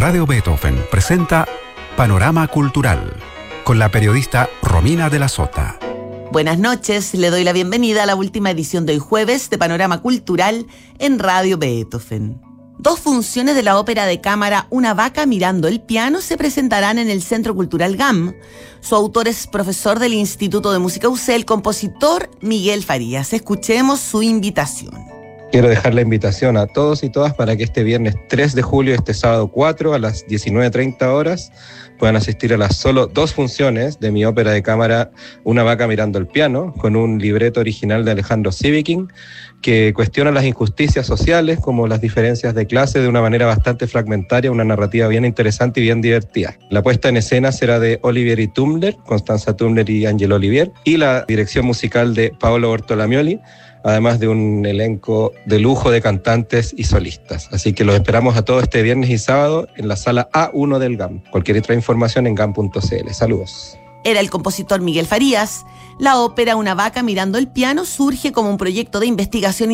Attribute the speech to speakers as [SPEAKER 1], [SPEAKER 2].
[SPEAKER 1] Radio Beethoven presenta Panorama Cultural con la periodista Romina de la Sota.
[SPEAKER 2] Buenas noches, le doy la bienvenida a la última edición de hoy jueves de Panorama Cultural en Radio Beethoven. 2 funciones de la ópera de cámara Una vaca mirando el piano se presentarán en el Centro Cultural GAM. Su autor es profesor del Instituto de Música UC, el compositor Miguel Farías. Escuchemos su invitación.
[SPEAKER 3] Quiero dejar la invitación a todos y todas para que este viernes 3 de julio, este sábado 4 a las 19:30 horas, puedan asistir a las solo 2 funciones de mi ópera de cámara Una vaca mirando el piano, con un libreto original de Alejandro Sivikin, que cuestiona las injusticias sociales como las diferencias de clase de una manera bastante fragmentaria, una narrativa bien interesante y bien divertida. La puesta en escena será de Olivieri Tumler, Constanza Tumler y Angelo Olivier, y la dirección musical de Paolo Bortolamioli, además de un elenco de lujo de cantantes y solistas. Así que los esperamos a todos este viernes y sábado en la sala A1 del GAM. Cualquier otra información en gam.cl. Saludos.
[SPEAKER 2] Era el compositor Miguel Farías. La ópera Una vaca mirando el piano surge como un proyecto de investigación